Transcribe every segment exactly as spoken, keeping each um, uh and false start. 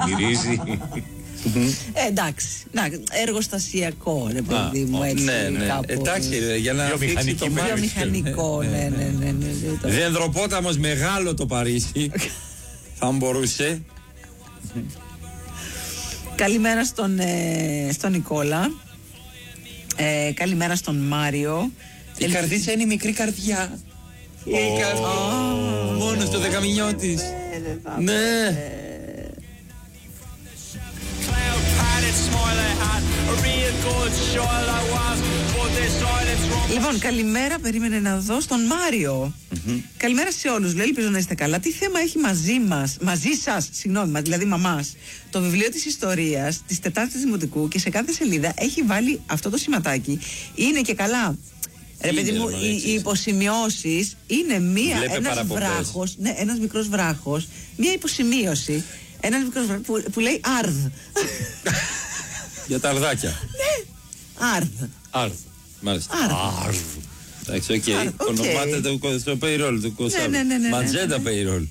μυρίζει. Ε, εντάξει, να, εργοστασιακό, ρε παιδί μου, έτσι. Ναι, ναι. Κάπου... Εντάξει, για να φύξει το βιομηχανικό, ναι, ναι, ναι, ναι, ναι. Δενδροπόταμος μεγάλο το Παρίσι. Θα μπορούσε. Καλημέρα στον, ε, στον Νικόλα. Ε, καλημέρα στον Μάριο. Η καρδίτσα είναι η μικρή καρδιά. Η καρδιά. Μόνο στο δεκαμηνιό της. Ναι. Λοιπόν, καλημέρα, περίμενε να δω στον Μάριο. Mm-hmm. Καλημέρα σε όλους, λέει, ελπίζω να είστε καλά. Τι θέμα έχει μαζί μας, μαζί σας, συγγνώμη, δηλαδή μαμάς, το βιβλίο της ιστορίας της Τετάρτης Δημοτικού, και σε κάθε σελίδα έχει βάλει αυτό το σηματάκι. Είναι και καλά. Ρε παιδί μου, οι, οι υποσημειώσεις είναι μία, ένας βράχος, ναι, ένας μικρός βράχος, μία υποσημείωση, ένας μικρός βράχος που, που λέει αρδ. Για τα αρδάκια. Ναι, αρδ. Αρδ, μάλιστα. Αρδ. Εντάξει, οκ. Ονομάται το payroll του Κωνσταντίνου. Ναι, ναι, ναι. Ματζέντα payroll.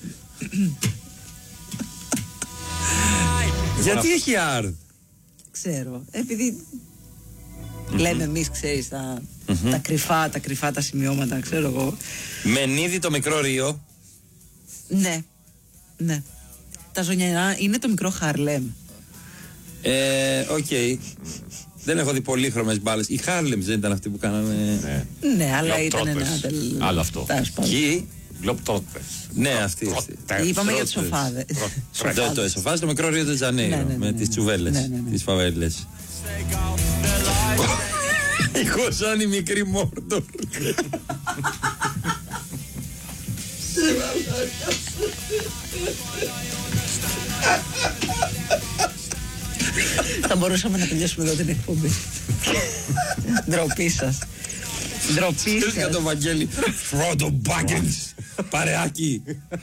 Γιατί έχει αρδ? Ξέρω, επειδή λέμε εμείς, ξέρεις, τα, mm-hmm. τα κρυφά, τα κρυφά τα σημειώματα, ξέρω εγώ. Μενίδη το μικρό Ρίο. Ναι, ναι. Τα Ζωνιανά είναι το μικρό Χαρλέμ. Ε, οκ. Okay. Δεν έχω δει πολύχρωμες μπάλες. Οι Χάρλεμς δεν ήταν αυτοί που κάνανε. Ναι, ναι, αλλά ήταν ένα. Άλλο αυτό. Ποιοι? Γκλοπτρότες. Ναι, αυτοί. Είπαμε για τους σοφάδες. Το εσοφάδες, το μικρό Ρίο ντε Τζανέιρο. Με τις τσουβέλες, τις φαβέλες. Εγώ σαν η μικρή Μόρντορ. Θα μπορούσαμε να τελειώσουμε εδώ την εκπομπή. Ντροπή σας. Ντροπή σας. Για το Βαγγέλη. Φρόντο Μπάγκενς. Παρεάκι.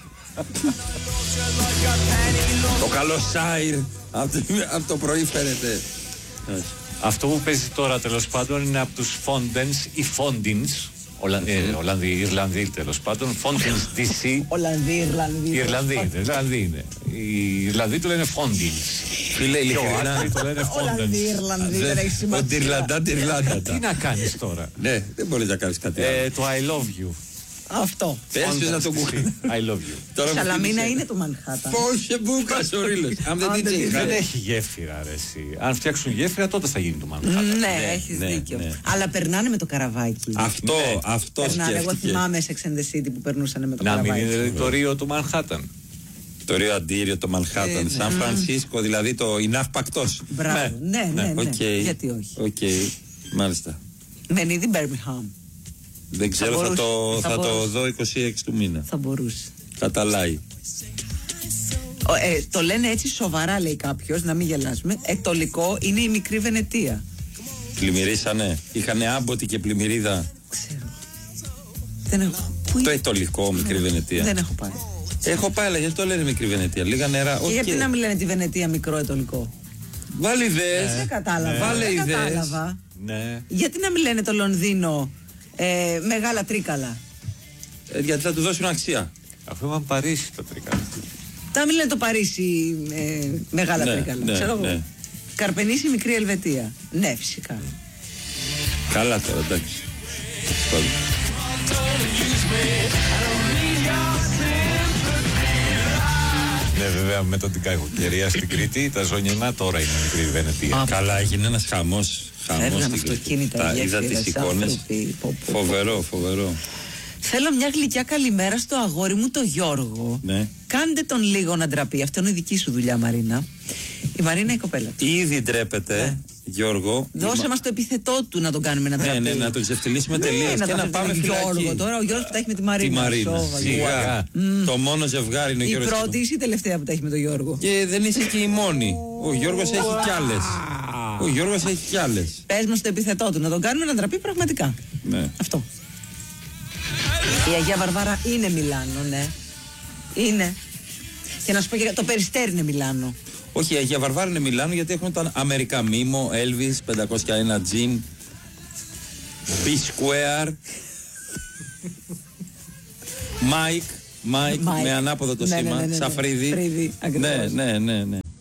Το καλό Σάιρ. Από το πρωί φαίνεται. Αυτό που παίζει τώρα τέλος πάντων είναι από τους Fondens ή Fondins. Ολλανδοί, Ιρλανδοί τέλος πάντων. Fondins ντι σι. Ολλανδοί, Ιρλανδοί. Ιρλανδοί, Ιρλανδοί είναι. Οι Ιρλανδοί του λένε Fondins. Φίλε, ειλικρινά. Ολλανδοί, Ιρλανδοί, δεν έχει σημασία. Ο Τιρλαντά, Τιρλάντα. Τι να κάνεις τώρα? Ναι, δεν μπορείς να κάνεις κάτι άλλο. Το I love you. Αυτό. Πες να το κουκκίνει. I love you. Η Σαλαμίνα είναι το Μανχάταν. Πόσε μπούκας ο Ρίλος. Δεν έχει γέφυρα, ρε εσύ. Αν φτιάξουν γέφυρα, τότε θα γίνει το Μανχάταν. Ναι, έχεις δίκιο. Αλλά περνάνε με το καραβάκι. Αυτό, αυτό σκέφτηκε. Εγώ θυμάμαι σε Sex and the City που περνούσαν με το καραβάκι. Να μην είναι το Ρίο του Μανχάταν. Το Ρίο Αντίριο, το Μανχάταν. Σαν Φρανσίσκο, δηλαδή το Ιναφπακτός. Μπράβο. Ναι, ναι, ναι. Γιατί όχι. Οκ, μάλιστα. Μενίδη Μπέρμιχαμ. Δεν ξέρω, θα, θα, το, θα, θα το δω είκοσι έξι του μήνα. Θα μπορούσε. Καταλάει. Ε, το λένε έτσι σοβαρά, λέει κάποιος, να μην γελάσουμε. Ετολικό είναι η μικρή Βενετία. Πλημμυρίσανε. Είχανε άμποτη και πλημμυρίδα. Ξέρω. Δεν έχω. Το ετολικό, μικρή Βενετία. Δεν έχω πάει. Έχω πάει, αλλά γιατί το λένε μικρή Βενετία? Λίγα νερά. Και okay. γιατί να μην λένε τη Βενετία μικρό ετολικό? Βάλε ιδέες. Δεν κατάλαβα. Ναι. Βάλε δεν ιδέες. Κατάλαβα. Ναι. Γιατί να μην λένε το Λονδίνο ε, μεγάλα τρίκαλα? Ε, γιατί θα του δώσουν αξία. Αφού είπαν Παρίσι τα τρίκαλα. Να μην λένε το Παρίσι ε, μεγάλα ναι, τρίκαλα. Ναι, ξέρω ναι. εγώ. Καρπενήσι μικρή Ελβετία. Ναι, φυσικά. Καλά τώρα, εντάξει. Ναι, βέβαια, μετά την κακοκαιρία στην Κρήτη, τα Ζωνιανά τώρα είναι μικρή Βενετία. Καλά, έγινε ένας χαμός. Χαμός στην Κρήτη. Τα είδα τις εικόνες. Φοβερό, φοβερό. Θέλω μια γλυκιά καλημέρα στο αγόρι μου, το Γιώργο. Ναι. Κάντε τον λίγο να ντραπεί. Αυτό είναι η δική σου δουλειά, Μαρίνα. Η Μαρίνα η κοπέλα του. Ήδη ντρέπεται, ναι. Γιώργο. Δώσε μας το επιθετό του να τον κάνουμε να ντραπεί. Ναι, ναι, να τον ξεφτυλίσουμε ναι, τελείως. Ναι, και να, να πάμε φυλακή. Γιώργο τώρα, ο Γιώργος που τα έχει με τη Μαρίνα. Τη Μαρίνα. Σιγά. Mm. Το μόνο ζευγάρι είναι ο Γιώργος. Η πρώτη ή η τελευταία που τα έχει με τον Γιώργο? Και δεν είσαι και η μόνη. Ο Γιώργος έχει κι άλλες. Ο Γιώργος έχει κι άλλες. Πες μας το επιθετό του να τον κάνουμε να ντραπεί πραγματικά. Ναι. Αυτό. Η Αγία Βαρβάρα είναι Μιλάνο, ναι. Είναι. Και να σου πω και το Περιστέρι είναι Μιλάνο. Όχι, η Αγία Βαρβάρα είναι Μιλάνο γιατί έχουμε τον Αμερικά Μίμο, Elvis, πεντακόσια ένα Gin, P-Square, Mike, Mike, με ανάποδο το ναι, σήμα, ναι, ναι, ναι, Σαφρίδι. Φρίδι, ναι, ναι, ναι, ναι.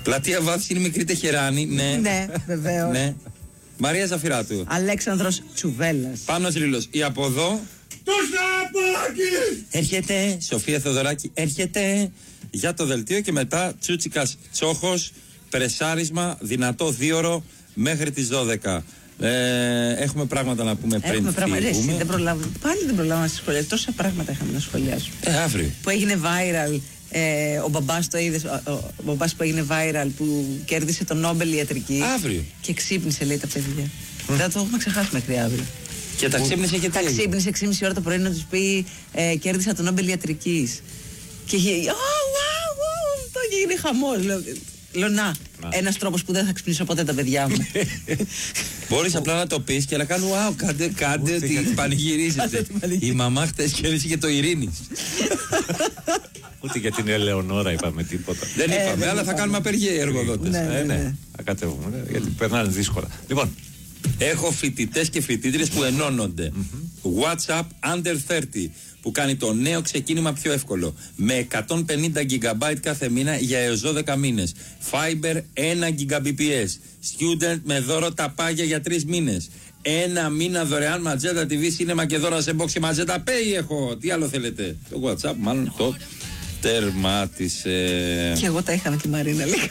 Πλατεία Βάθης είναι μικρή Τεχεράνη. Ναι, Ναι, βεβαίως. ναι. Μαρία Ζαφυράτου. Αλέξανδρος Τσουβέλλας. Πάνος Ρήλος. Η από εδώ. Το Σαπάκι! Έρχεται. Σοφία Θεοδωράκη. Έρχεται για το δελτίο και μετά Τσούτσικας Τσόχος. Πρεσάρισμα. Δυνατό δίωρο μέχρι τις δώδεκα. Ε, έχουμε πράγματα να πούμε πριν Έχουμε πράγματα. Εσύ, φύγουμε. δεν προλάβω, πάλι δεν προλάβω να σχολιάσω. Τόσα πράγματα είχαμε να σχολιάσουμε. Ε, αύριο. Που έγινε viral. Ε, ο μπαμπάς το είδες, ο, ο, ο μπαμπάς που έγινε viral, που κέρδισε το Νόμπελ ιατρική. Αύριο. Και ξύπνησε, λέει, τα παιδιά. Δεν το έχουμε ξεχάσει μέχρι αύριο. Και τα ξύπνησε και Τα τι. ξύπνησε έξι και μισή ώρα το πρωί να τους πει ε, κέρδισα το Νόμπελ ιατρικής. Και είχε. Oh, wow, wow, το γίνει χαμός. Λέω, λέω να, ένας τρόπος που δεν θα ξυπνήσω ποτέ τα παιδιά μου. Μπορείς απλά να το πεις και να κάνουν wow, κάντε, κάντε ότι πανηγυρίζετε. Η μαμά χτες κέρδισε και το Ειρήνης. Ούτε για την Ελεονόρα είπαμε τίποτα. Δεν Ε, είπαμε, δεν αλλά θα είπαμε. κάνουμε απεργία οι εργοδότες. Ναι, Ε, ναι. ναι, θα κατέβουμε, ναι, γιατί περνάνε δύσκολα. Λοιπόν, Έχω φοιτητές και φοιτήτριες που ενώνονται. WhatsApp Under τριάντα που κάνει το νέο ξεκίνημα πιο εύκολο. Με εκατόν πενήντα γιγαμπάιτ κάθε μήνα για έως δώδεκα μήνες. Fiber ένα γιγαμπιτ. Student με δώρο τα πάγια για τρεις μήνες. Ένα μήνα δωρεάν Ματζέτα τι βι, σίνεμα και δώρα σε box και Ματζέτα Pay έχω. Τι άλλο θέλετε. Το WhatsApp μάλλον το τερμάτισε. Και εγώ τα είχα με τη Μαρίνα λίγα.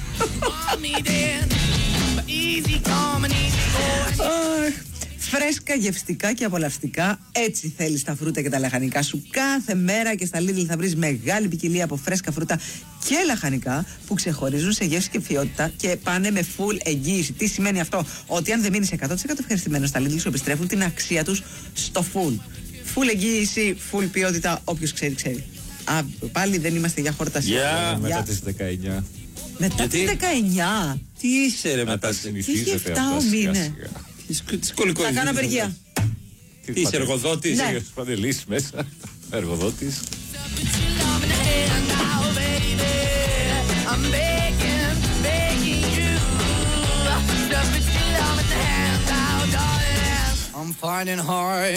Αχ, φρέσκα, γευστικά και απολαυστικά. Έτσι θέλεις τα φρούτα και τα λαχανικά σου κάθε μέρα, και στα Lidl θα βρεις μεγάλη ποικιλία από φρέσκα φρούτα και λαχανικά που ξεχωρίζουν σε γεύση και ποιότητα και πάνε με full εγγύηση. Τι σημαίνει αυτό? Ότι αν δεν μείνεις εκατό τοις εκατό ευχαριστημένος, στα Lidl σου επιστρέφουν την αξία τους στο full. Full εγγύηση, full ποιότητα, όποιος ξέρει ξέρει. Α, πάλι δεν είμαστε για χορτασία. Γεια. μετά Για- τις δεκαεννιά. Μετά Γιατί? τις δεκαεννιά. Τι είσαι ρε Να μετά. τα Τι συνηθίζετε εφτά αυτά ο σιγά μήνε. σιγά. Τι σκολικό Θα κάνω απεργία. Τι είσαι εργοδότης? Ναι. Παντελής μέσα, εργοδότης. I'm finding hard